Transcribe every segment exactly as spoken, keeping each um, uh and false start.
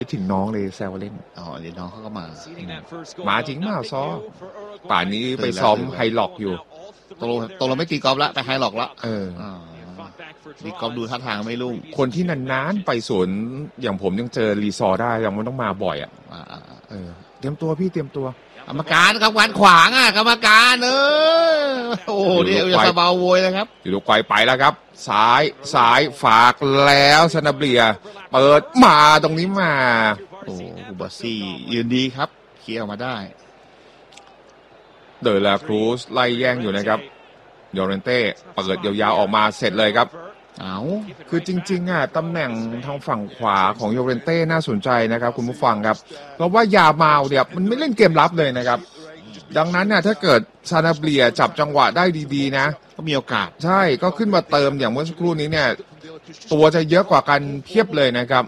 ถึงน้องเลยแซวเล่นอ๋อเดี๋ยวน้องเขาก็มามาจริงมาซอป่านนี้ไปซ้อมไฮล็อกอยู่ตกลงตกลงไม่ตีกอล์ฟละไปไฮล็อกละเออตีกอล์ฟดูท่าทางไม่รุ่งคนที่นานๆไปสวนอย่างผมยังเจอรีซอร์ได้ยังไม่ต้องมาบ่อยอ่ะเออเตรียมตัวพี่เตรียมตัวกรรมการครับการขวางอ่ะกรรมการเออโอ้เดี๋ยวจะสบาวโวยเลยครับอยู่ลูกไกวไปแล้วครับซ้ายซ้ายฝากแล้วซานาเบียเปิดมาตรงนี้มาโอ้คูบาซี่ยืนดีครับเคลียร์มาได้เดอร์ลาครูสไล่แย่งอยู่นะครับโยเรนเต้เปิดยาวๆออกมาเสร็จเลยครับเอาคือจริงๆอ่ะตำแหน่งทางฝั่งขวาของโยเรนเต้น่าสนใจนะครับคุณผู้ฟังครับเพราะว่ายามาลเนี่ยมันไม่เล่นเกมรับเลยนะครับดังนั้นเนี่ยถ้าเกิดซานาเบียจับจังหวะได้ดีๆนะก็มีโอกาสใช่ก็ขึ้นมาเติมอย่างเมื่อสักครู่นี้เนี่ยตัวจะเยอะกว่ากันเพียบเลยนะครับ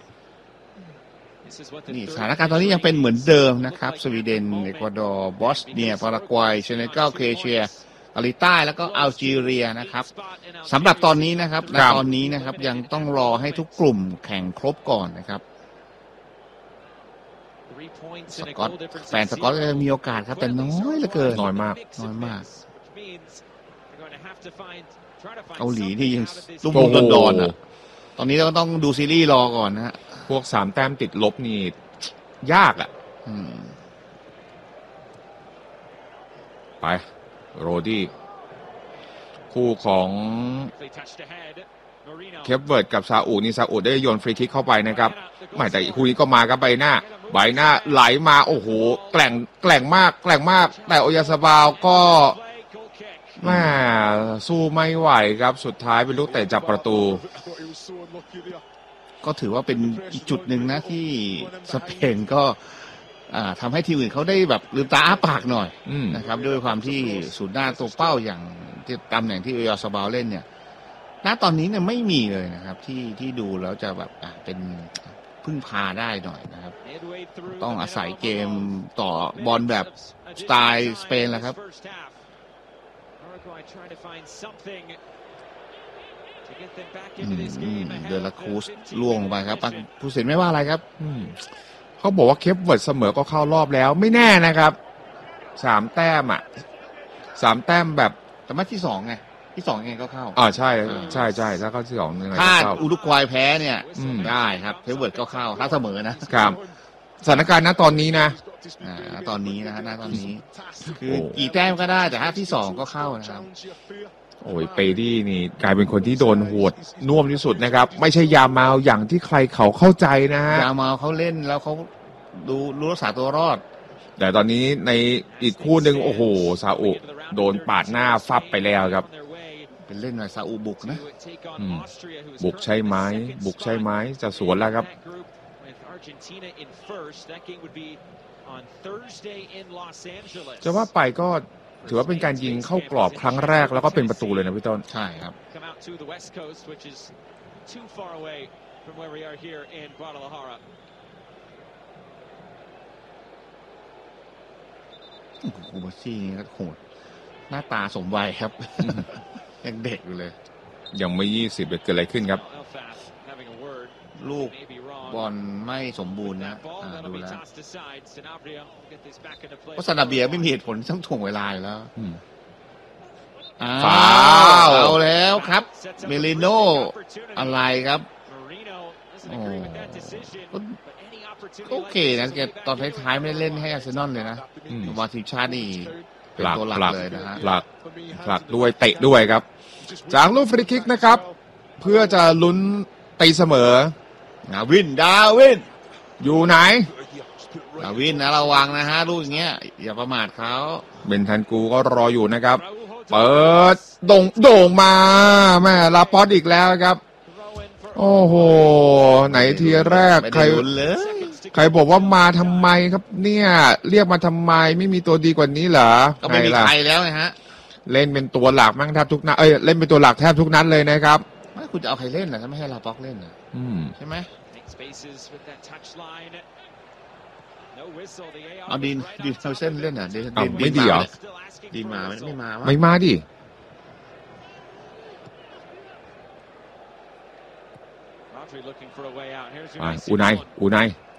นี่สถานการณ์ตอนนี้ยังเป็นเหมือนเดิมนะครับสวีเดนเอกวาดอร์บอสเนียปารากวัยเซเนกัลโครเอเชียเกาหลีใต้แล้วก็อัลจีเรียนะครับสำหรับตอนนี้นะครับในตอนนี้นะครับยังต้องรอให้ทุกกลุ่มแข่งครบก่อนนะครับสกอตแฟนสกอตจะมีโอกาสครับแต่น้อยเหลือเกินน้อยมากน้อยมากเกาหลีที่ยังตุ้มดอนๆอ่ะตอนนี้เราก็ต้องดูซีรีส์รอก่อนนะฮะพวกสามแต้มติดลบนี่ยากอ่ะไปโรดี้คู่ของเคปเวิร์ดกับซาอุนี่ซาอุได้โยนฟรีคิกเข้าไปนะครับไม่แต่คู่นี้ก็มากับใบหน้าใบหน้าไหลมาโอ้โหแกล่งแกล่งมากแกล่งมากแต่โอยาซาบาวก็แม่สู้ไม่ไหวครับสุดท้ายเป็นลูกเตะจับประตูก็ถือว่าเป็นอีกจุดหนึ่งนะที่สเปนก็ทำให้ทีมอื่นเขาได้แบบลืมตาอ้าปากหน่อยนะครับด้วยความที่ศูนย์หน้าตัวเป้าอย่างที่ตำแหน่งที่โอยาซาบาวเล่นเนี่ยณตอนนี้เนี่ยไม่มีเลยนะครับที่ที่ดูแล้วจะแบบเป็นพึ่งพาได้หน่อยนะครับต้องอาศัยเกมต่อบอลแบบสไตล์สเปนแหละครับเดลาครูสล่วงไปครับผู้สินไม่ว่าอะไรครับเขาบอกว่าเคปเวิร์ดเสมอก็เข้ารอบแล้วไม่แน่นะครับสามแต้มอ่ะสามแต้มแบบแต่มาที่สองไงที่สองไงก็เข้าอ่าใช่ใช่ใช่ถ้าเข้าที่สองยังไงก็เข้าถ้าอุรุกวัยแพ้เนี่ยได้ครับเคปเวิร์ดก็เข้าถ้าเสมอนะครับสถานการณ์ณตอนนี้นะอ่าตอนนี้นะฮะณตอนนี้คือกี่แต้มก็ได้แต่ถ้าที่สองก็เข้านะครับโอ้ยเปดี้นี่กลายเป็นคนที่โดนโหดน่วมที่สุดนะครับไม่ใช่ยามาลอย่างที่ใครเขาเข้าใจนะฮะยามาลเขาเล่นแล้วเขาดูรู้รักษาตัวรอดแต่ตอนนี้ในอีกคู่หนึ่งโอ้โหซาอุโดนปาดหน้าฟับไปแล้วครับเป็นเล่นหน่อยซาอุบุกนะบุกใช่ไหมบุกใช่ไหมจะสวนแล้วครับจะว่าไปก็ถือว่าเป็นการยิงเข้ากรอบครั้งแรกแล้วก็เป็นประตูเลยนะพี่ต้นใช่ครับคูบาซี่นี่ก็โหดหน้าตาสมวัยครับยังเด็กอยู่เลยยังไม่ยี่สิบเกิดอะไรขึ้นครับลูกบอลไม่สมบูรณ์นะดูแล้วเพราะซานาเบียไม่มีเหตุผลต้องถ่วงเวลาอยู่แล้วฟาวเอาแล้วครับเมลิโนอะไรครับโอ้โอเคนะแกตอนท้ายๆไม่ได้เล่นให้อาร์เซนอลเลยนะวาทีมชาตินี่เป็นตัวหลักเลยนะฮะหลักหลักด้วยเตะด้วยครับจากลูกฟรีคิกนะครับเพื่อจะลุ้นตีเสมอดาวินดาวินอยู่ไหนดาวินนะระวังนะฮะลูกอย่างเงี้ยอย่าประมาทเขาเบนทันกูก็รออยู่นะครับเปิดโด่งโด่งมาแม่ลาปอสอีกแล้วครับโอ้โหไหนทีแรกใครใครบอกว่ามาทำไมครับเนี่ยเรียกมาทำไมไม่มีตัวดีกว่านี้เหรอก็ไม่มีใครแล้วไงฮะเล่นเป็นตัวหลักมั่งแทบทุกนัดเอ้ยเล่นเป็นตัวหลักแทบทุกนัดเลยนะครับไม่คุณจะเอาใครเล่นล่ะถ้าไม่ให้ลาปอกเล่นอ่ะใช่ไหมเอาดินดินเซลเซนเล่นอ่ะดินไม่ดีเหรอดินมาไม่มาไม่มาดิอูไนอูไน